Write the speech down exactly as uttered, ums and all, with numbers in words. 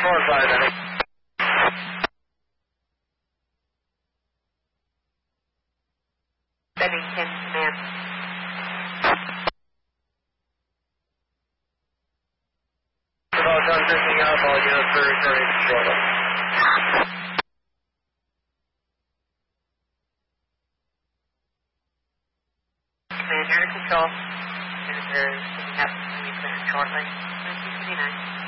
four five, I think. Bennington, command. About transitioning out, all units for returning shortly. Command, you're in control. And there's something happening to you clear shortly. nineteen twenty-nine.